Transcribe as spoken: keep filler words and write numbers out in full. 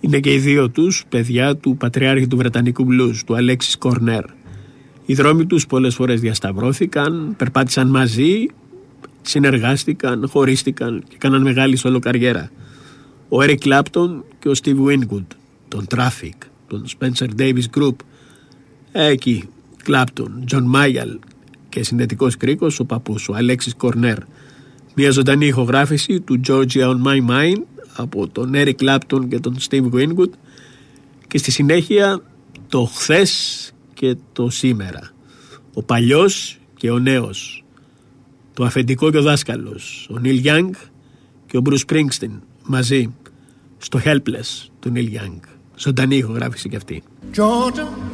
Είναι και οι δύο τους παιδιά του πατριάρχη του βρετανικού blues, του Αλέξις Κορνέρ. Οι δρόμοι τους πολλές φορές διασταυρώθηκαν, περπάτησαν μαζί, συνεργάστηκαν, χωρίστηκαν και κάναν μεγάλη σόλο καριέρα. Ο Eric Clapton και ο Steve Winwood, τον Traffic, τον Spencer Davis Group, εκεί Clapton, John Mayall και συνδετικός κρίκος ο παππούς, ο Αλέξις Κορνέρ. Μια ζωντανή ηχογράφηση του Georgia on My Mind από τον Eric Clapton και τον Steve Winwood και στη συνέχεια το χθες και το σήμερα, ο παλιός και ο νέος, το αφεντικό και ο δάσκαλος, ο Neil Young και ο Bruce Springsteen μαζί στο Helpless του Neil Young. Ζωντανή ηχογράφηση κι αυτή. Georgia.